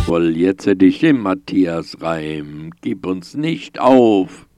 Woll jetzt dich im Matthias Reim, gib uns nicht auf.